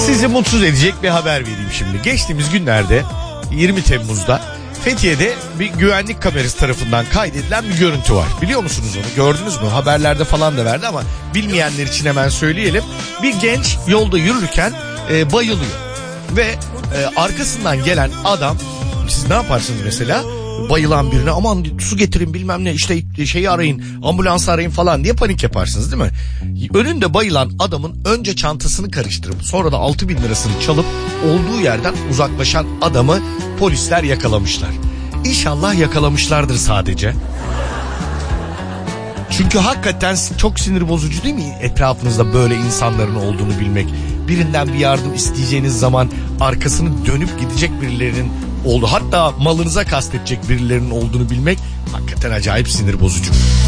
Sizi mutsuz edecek bir haber vereyim şimdi. Geçtiğimiz günlerde 20 Temmuz'da Fethiye'de bir güvenlik kamerası tarafından kaydedilen bir görüntü var. Biliyor musunuz onu? Gördünüz mü? Haberlerde falan da verdi ama bilmeyenler için hemen söyleyelim. Bir genç yolda yürürken bayılıyor. Ve arkasından gelen adam, siz ne yaparsınız mesela? Bayılan birine aman su getirin bilmem ne işte şeyi arayın, ambulans arayın falan diye panik yaparsınız değil mi? Önünde bayılan adamın önce çantasını karıştırıp sonra da 6.000 lirasını çalıp olduğu yerden uzaklaşan adamı polisler yakalamışlar. İnşallah yakalamışlardır sadece. Çünkü hakikaten çok sinir bozucu değil mi etrafınızda böyle insanların olduğunu bilmek? Birinden bir yardım isteyeceğiniz zaman arkasını dönüp gidecek birilerinin oldu. Hatta malınıza kastedecek birilerinin olduğunu bilmek hakikaten acayip sinir bozucu.